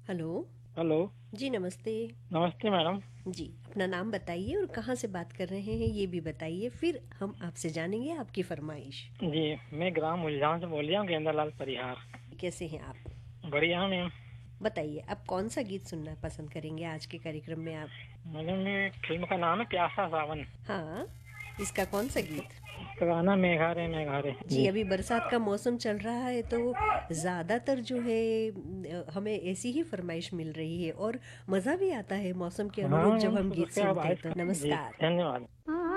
Hello. Hello. जी नमस्ते। नमस्ते madam. जी, अपना नाम बताइए और कहाँ से बात कर रहे हैं ये भी बताइए, फिर हम आपसे जानेंगे आपकी फरमाइश। जी, मैं ग्राम उलझान से बोल रहा हूँ, गेंदालाल परिहार। कैसे हैं आप? बढ़िया हूँ मैम। बताइए, आप कौन सा गीत सुनना पसंद करेंगे आज के कार्यक्रम में आप? मैडम, ये फिल्म का नाम है प्यासा सावन। हाँ, इसका कौन सा गीत? इसका गाना मेघा रे मेघा रे। जी, जी। अभी बरसात का मौसम चल रहा है तो ज़्यादातर जो है हमें ऐसी ही फरमाइश मिल रही है और मज़ा भी आता है मौसम के हाँ अनुरूप जब मैम, हम तो गीत उसके आप सुनते हैं आइस तो। जी, नमस्कार। धन्यवाद।